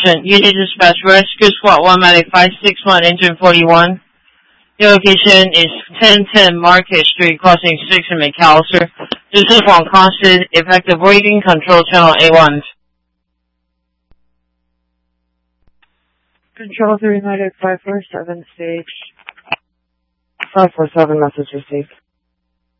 Attention, Unit Dispatch Rescue Squad 1 Medic 561 Engine 41. Your location is 1010 Market Street, crossing 6 in McAllister. This is from Constant Effective Braking, Control Channel A1. Control 3 Medic 547 stage. 547 message received.